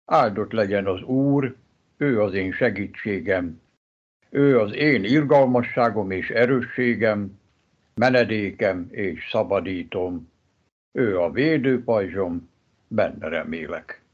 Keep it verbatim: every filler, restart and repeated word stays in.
Áldott legyen az Úr, ő az én segítségem, ő az én irgalmasságom és erősségem, menedékem és szabadítom, ő a védőpajzsom, benne remélek.